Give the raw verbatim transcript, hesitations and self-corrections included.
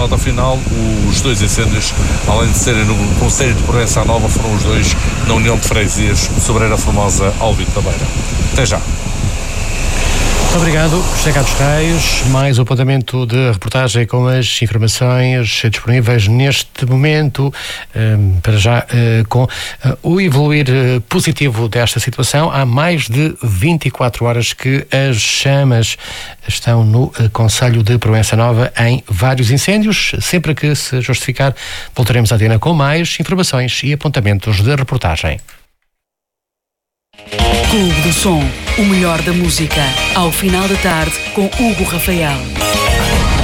nota final, os dois incêndios, além de serem no concelho de Proença Nova, foram os dois na União de Freguesias de Sobreira Formosa, Alvito da Beira. Até já. Muito obrigado, José Carlos Reis. Mais um apontamento de reportagem com as informações disponíveis neste momento, um, para já uh, com uh, o evoluir uh, positivo desta situação. Há mais de vinte e quatro horas que as chamas estão no uh, concelho de Proença Nova em vários incêndios. Sempre que se justificar, voltaremos à antena com mais informações e apontamentos de reportagem. Clube do Som, o melhor da música, ao final da tarde com Hugo Rafael.